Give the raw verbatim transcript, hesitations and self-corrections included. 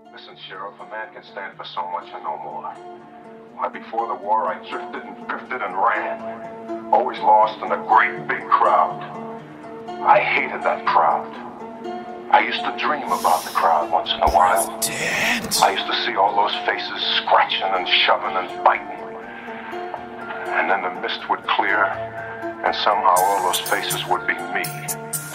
Listen, Sheriff, a man can stand for so much and no more. Why, before the war, I drifted and drifted and ran. Always lost in a great big crowd. I hated that crowd. I used to dream about the crowd once in a while. Dad. I used to see all those faces scratching and shoving and biting. And then the mist would clear, and somehow all those faces would be me.